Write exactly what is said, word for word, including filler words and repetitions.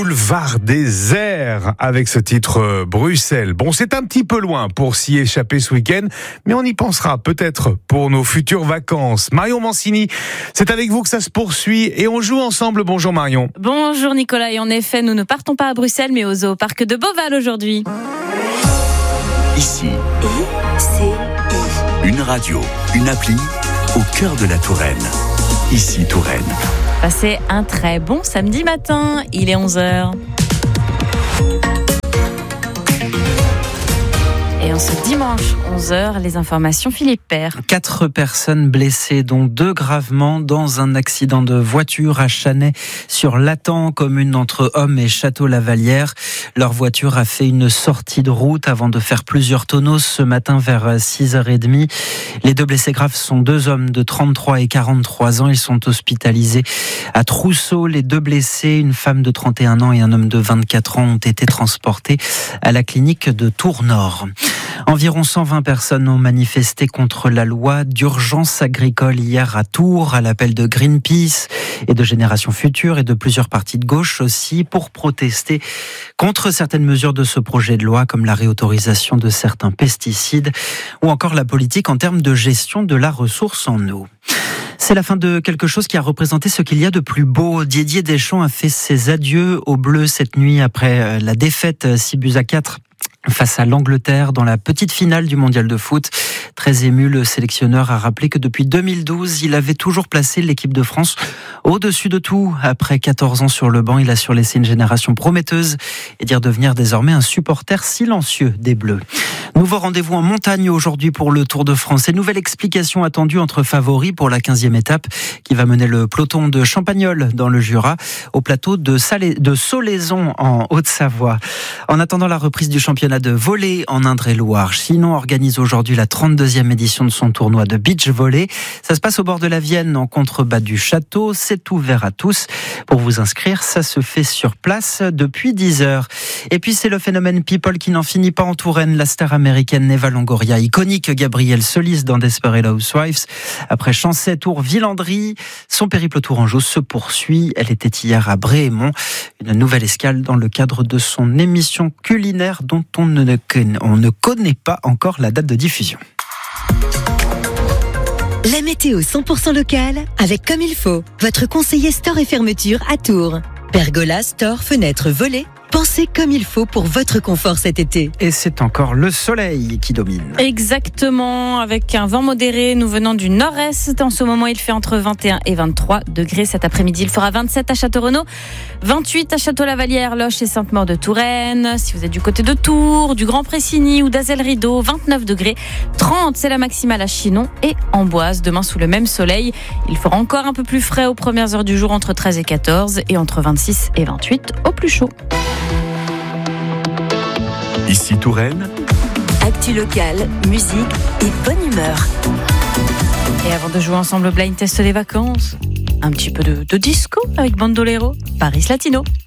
boulevard des airs avec ce titre euh, Bruxelles. Bon, c'est un petit peu loin pour s'y échapper ce week-end, mais on y pensera peut-être pour nos futures vacances. Marion Mancini, c'est avec vous que ça se poursuit et on joue ensemble. Bonjour Marion. Bonjour Nicolas, et en effet, nous ne partons pas à Bruxelles, mais au Zooparc de Beauval aujourd'hui. Ici, I C I. Une radio, une appli au cœur de la Touraine. Ici Touraine. Passez un très bon samedi matin, il est onze heures. Et en ce dimanche onze heures, les informations Philippe Père. Quatre personnes blessées, dont deux gravement, dans un accident de voiture à Chanay, sur l'Attan, commune entre Homme et Château-Lavallière. Leur voiture a fait une sortie de route avant de faire plusieurs tonneaux ce matin vers six heures trente. Les deux blessés graves sont deux hommes de trente-trois et quarante-trois ans. Ils sont hospitalisés à Trousseau. Les deux blessés, une femme de trente et un ans et un homme de vingt-quatre ans, ont été transportés à la clinique de Tours-Nord. Environ cent vingt personnes ont manifesté contre la loi d'urgence agricole hier à Tours, à l'appel de Greenpeace et de Génération Future et de plusieurs partis de gauche aussi, pour protester contre certaines mesures de ce projet de loi, comme la réautorisation de certains pesticides ou encore la politique en termes de gestion de la ressource en eau. C'est la fin de quelque chose qui a représenté ce qu'il y a de plus beau. Didier Deschamps a fait ses adieux aux Bleus cette nuit après la défaite six buts à quatre face à l'Angleterre dans la petite finale du mondial de foot. Très ému, le sélectionneur a rappelé que depuis deux mille douze, il avait toujours placé l'équipe de France au-dessus de tout. Après quatorze ans sur le banc, il a su laisser une génération prometteuse et dire devenir désormais un supporter silencieux des Bleus. Nouveau rendez-vous en montagne aujourd'hui pour le Tour de France. Et nouvelle explication attendue entre favoris pour la quinzième étape qui va mener le peloton de Champagnole dans le Jura au plateau de, Salé- de Solaison en Haute-Savoie. En attendant la reprise du championnat de volley en Indre-et-Loire, Chinon organise aujourd'hui la trente-deuxième édition de son tournoi de beach volley. Ça se passe au bord de la Vienne en contrebas du château. C'est ouvert à tous. Pour vous inscrire, ça se fait sur place depuis dix heures. Et puis c'est le phénomène People qui n'en finit pas en Touraine. La star américaine Eva Longoria, iconique Gabrielle Solis dans Desperate Housewives. Après Chancey, Tours, Villandry, son périple tourangeau se poursuit. Elle était hier à Bréhémont. Une nouvelle escale dans le cadre de son émission culinaire dont on ne, on ne connaît pas encore la date de diffusion. La météo cent pour cent locale avec Comme il faut, votre conseiller store et fermeture à Tours. Pergola, store, fenêtres, volets. Pensez comme il faut pour votre confort cet été. Et c'est encore le soleil qui domine. Exactement, avec un vent modéré, nous venons du nord-est. En ce moment, il fait entre vingt et un et vingt-trois degrés. Cet après-midi, il fera vingt-sept à Château-Renaud, vingt-huit à Château-Lavallière, Loches et Sainte-Maure-de-Touraine. Si vous êtes du côté de Tours, du Grand Pressigny ou d'Azel-Rideau, vingt-neuf degrés. trente, c'est la maximale à Chinon et Amboise. Demain, sous le même soleil, il fera encore un peu plus frais aux premières heures du jour, entre treize et quatorze, et entre vingt-six et vingt-huit au plus chaud. Ici Touraine. Actu locale, musique et bonne humeur. Et avant de jouer ensemble au blind test des vacances, un petit peu de, de disco avec Bandolero, Paris Latino.